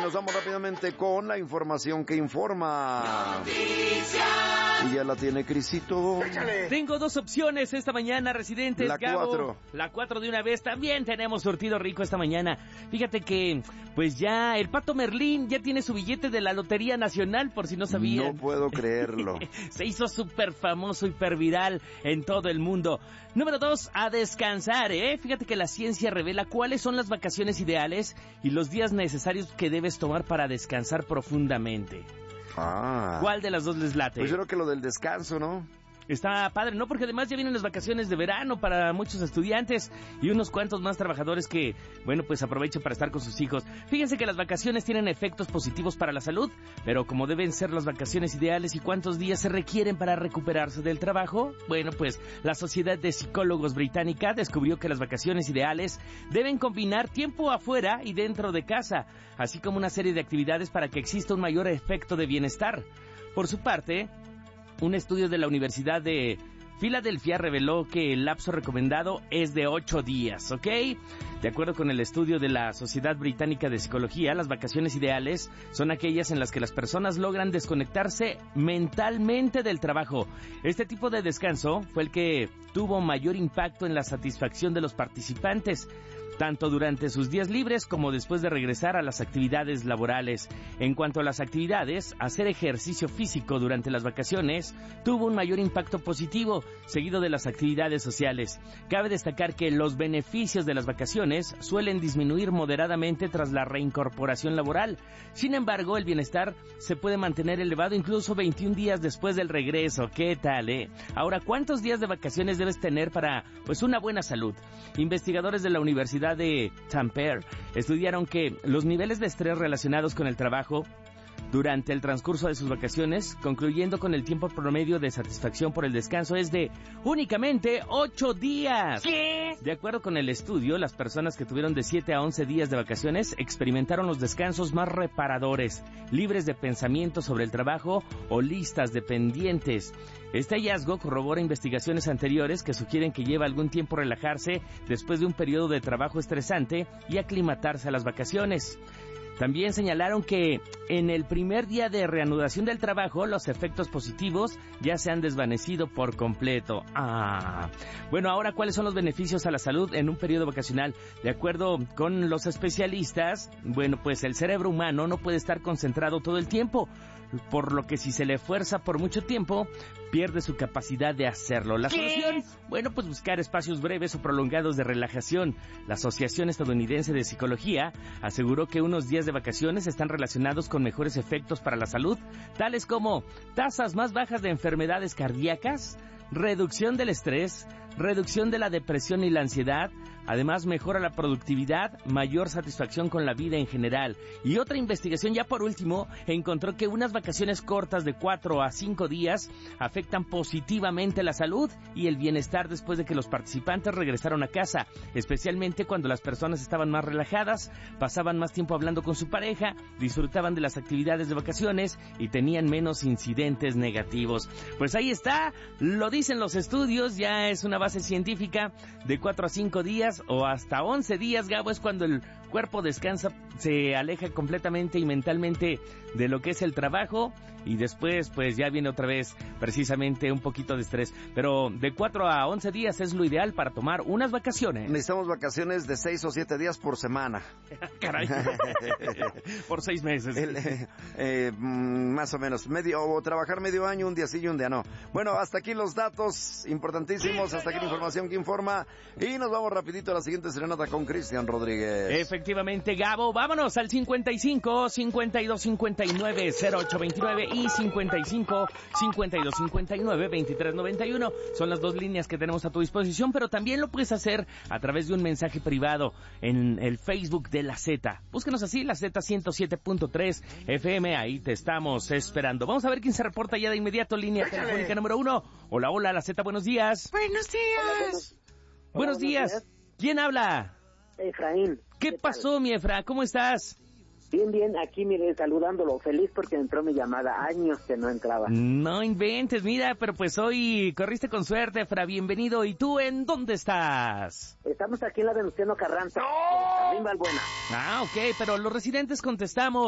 nos vamos rápidamente con la información que informa. Y ya la tiene Crisito. Tengo dos opciones esta mañana, residentes. La Gabo. 4. La 4 de una vez. También tenemos surtido rico esta mañana. Fíjate que, pues ya, el Pato Merlín ya tiene su billete de la Lotería Nacional, por si no sabían. No puedo creerlo. Se hizo súper famoso, hiper viral en todo el mundo. Número 2, a descansar, Fíjate que la ciencia revela cuáles son las vacaciones ideales y los días necesarios que debes tomar para descansar profundamente. ¿Cuál de las dos les late? Pues yo creo que lo del descanso, ¿no? Está padre, ¿no? Porque además ya vienen las vacaciones de verano para muchos estudiantes y unos cuantos más trabajadores que, bueno, pues aprovechen para estar con sus hijos. Fíjense que las vacaciones tienen efectos positivos para la salud, pero como deben ser las vacaciones ideales y cuántos días se requieren para recuperarse del trabajo, bueno, pues la Sociedad de Psicólogos Británica descubrió que las vacaciones ideales deben combinar tiempo afuera y dentro de casa, así como una serie de actividades para que exista un mayor efecto de bienestar. Por su parte, un estudio de la Universidad de Filadelfia reveló que el lapso recomendado es de 8 días, ¿ok? De acuerdo con el estudio de la Sociedad Británica de Psicología, las vacaciones ideales son aquellas en las que las personas logran desconectarse mentalmente del trabajo. Este tipo de descanso fue el que tuvo mayor impacto en la satisfacción de los participantes, tanto durante sus días libres como después de regresar a las actividades laborales. En cuanto a las actividades, hacer ejercicio físico durante las vacaciones tuvo un mayor impacto positivo, seguido de las actividades sociales. Cabe destacar que los beneficios de las vacaciones suelen disminuir moderadamente tras la reincorporación laboral. Sin embargo, el bienestar se puede mantener elevado incluso 21 días después del regreso. ¿Qué tal, Ahora, ¿cuántos días de vacaciones debes tener para, pues, una buena salud? Investigadores de la Universidad de Tampere estudiaron que los niveles de estrés relacionados con el trabajo durante el transcurso de sus vacaciones, concluyendo con el tiempo promedio de satisfacción por el descanso es de únicamente 8 días. ¿Qué? De acuerdo con el estudio, las personas que tuvieron de 7 a 11 días de vacaciones experimentaron los descansos más reparadores, libres de pensamientos sobre el trabajo o listas de pendientes. Este hallazgo corrobora investigaciones anteriores que sugieren que lleva algún tiempo relajarse después de un periodo de trabajo estresante y aclimatarse a las vacaciones. También señalaron que en el primer día de reanudación del trabajo, los efectos positivos ya se han desvanecido por completo. Bueno, ahora, ¿cuáles son los beneficios a la salud en un periodo vacacional? De acuerdo con los especialistas, bueno, pues el cerebro humano no puede estar concentrado todo el tiempo, por lo que si se le fuerza por mucho tiempo, pierde su capacidad de hacerlo. La solución, bueno, pues buscar espacios breves o prolongados de relajación. La Asociación Estadounidense de Psicología aseguró que unos días de vacaciones están relacionados con mejores efectos para la salud, tales como tasas más bajas de enfermedades cardíacas, reducción del estrés, reducción de la depresión y la ansiedad. Además, mejora la productividad, mayor satisfacción con la vida en general. Y otra investigación, ya por último, encontró que unas vacaciones cortas de 4 a 5 días afectan positivamente la salud y el bienestar después de que los participantes regresaron a casa, especialmente cuando las personas estaban más relajadas, pasaban más tiempo hablando con su pareja, disfrutaban de las actividades de vacaciones y tenían menos incidentes negativos. Pues ahí está, lo dicen los estudios, ya es una base científica. De 4 a 5 días o hasta 11 días, Gabo, es cuando el cuerpo descansa, se aleja completamente y mentalmente de lo que es el trabajo, y después pues ya viene otra vez precisamente un poquito de estrés. Pero de 4 a 11 días es lo ideal para tomar unas vacaciones. Necesitamos vacaciones de 6 o 7 días por semana. Caray. Por 6 meses. Más o menos, o trabajar medio año, un día sí y un día no. Bueno, hasta aquí los datos importantísimos, hasta aquí la información que informa, y nos vamos rapidito a la siguiente serenata con Cristian Rodríguez. Efectivamente, Gabo, vámonos al 55 52 59 0829 y 55 52 59 23 91. Son las dos líneas que tenemos a tu disposición, pero también lo puedes hacer a través de un mensaje privado en el Facebook de La Z. Búscanos así, La Z 107.3 FM, ahí te estamos esperando. Vamos a ver quién se reporta ya de inmediato, línea telefónica número 1. Hola, hola, La Z, buenos días. Buenos días. Buenos días. ¿Quién habla? Efraín. ¿Qué pasó, mi Efra? ¿Cómo estás? Bien, bien, aquí mire, saludándolo, feliz porque entró mi llamada, años que no entraba. No inventes, mira, pero pues hoy corriste con suerte, Efra, bienvenido. ¿Y tú en dónde estás? Estamos aquí en la Venustiano Carranza, Jardín Balbuena. Ok, pero los residentes contestamos.